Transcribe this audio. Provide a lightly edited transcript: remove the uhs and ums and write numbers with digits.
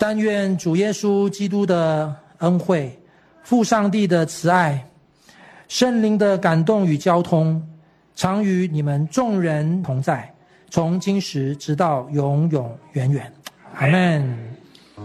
但愿主耶稣基督的恩惠、父上帝的慈爱、圣灵的感动与交通，常与你们众人同在，从今时直到永永远远。阿们。